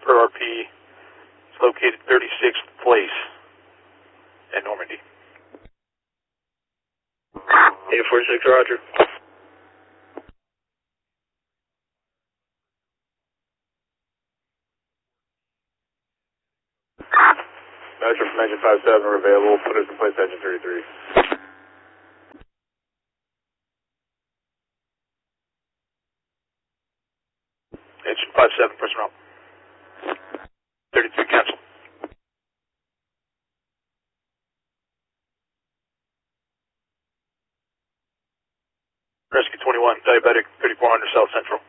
per RP. It's located 36th place in Normandy. 846, roger. Metro from engine 57, we're available. Put it in place engine 33. Engine 57, press route. 33, cancel. Rescue 21, diabetic, 3400 South Central.